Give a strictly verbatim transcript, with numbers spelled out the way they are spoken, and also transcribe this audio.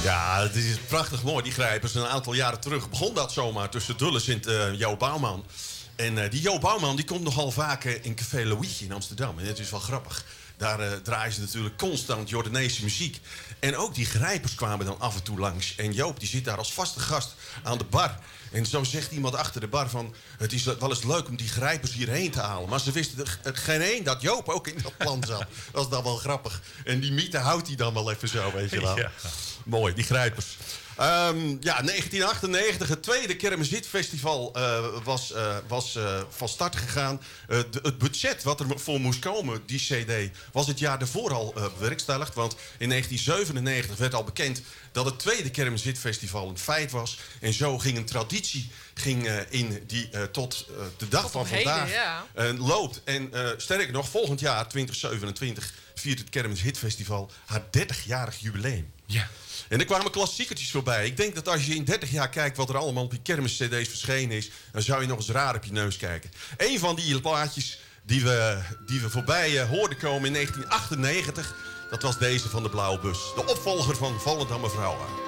Ja, het is prachtig mooi, die Grijpers. Een aantal jaren terug begon dat zomaar tussen Dulles en uh, Jo Bouwman. En uh, die Jo Bouwman die komt nogal vaak uh, in Café Louietje in Amsterdam. En het is wel grappig. Daar uh, draaien ze natuurlijk constant Jordaanese muziek. En ook die Grijpers kwamen dan af en toe langs. En Joop die zit daar als vaste gast aan de bar. En zo zegt iemand achter de bar van... het is wel eens leuk om die Grijpers hierheen te halen. Maar ze wisten er, er geen één dat Joop ook in dat plan zat. Dat is dan wel grappig. En die mythe houdt hij dan wel even zo, weet je wel. Ja. Mooi, die Grijpers. Um, ja, negentien achtennegentig, het tweede Kermis Hitfestival uh, was, uh, was uh, van start gegaan. Uh, de, het budget wat er voor moest komen, die cd, was het jaar daarvoor al uh, bewerkstelligd. Want in negentien zevenennegentig werd al bekend dat het tweede Kermis Hitfestival een feit was. En zo ging een traditie ging, uh, in die uh, tot uh, de dag tot van vandaag heden, ja. uh, loopt. En uh, sterker nog, volgend jaar, twintig zevenentwintig, viert het Kermis Hitfestival haar dertigjarig jubileum. Ja. En er kwamen klassiekertjes voorbij. Ik denk dat als je in dertig jaar kijkt wat er allemaal op die kermis-cd's verschenen is... dan zou je nog eens raar op je neus kijken. Eén van die plaatjes die we, die we voorbij uh, hoorden komen in negentien achtennegentig... dat was deze van de Blauwe Bus. De opvolger van Volendammer Vrouwen.